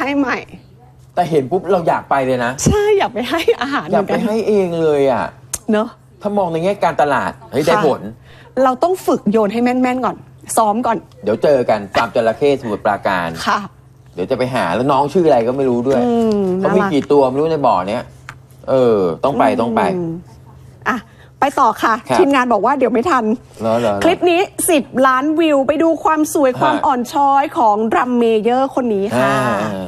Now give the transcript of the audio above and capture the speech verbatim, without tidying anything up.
ใหม่แต่เห็นปุ๊บเราอยากไปเลยนะใช่อยากไปให้อาหารอยากไปให้เองเลยอ่ะเนอะถ้ามองในแง่การตลาดเฮ้ยได้ผลเราต้องฝึกโยนให้แม่นๆก่อนซ้อมก่อนเดี๋ยวเจอกันฟาร์มจระเข้สมุทรปราการค่ะเดี๋ยวจะไปหาแล้วน้องชื่ออะไรก็ไม่รู้ด้วยเขามีกี่ตัวไม่รู้ในบ่อเนี้ยเออต้องไปต้องไปอ่ะไปต่อค่ะทีมงานบอกว่าเดี๋ยวไม่ทันคลิปนี้สิบล้านวิวไปดูความสวยความอ่อนช้อยของดรัมเมเยอร์คนนี้ค่ะ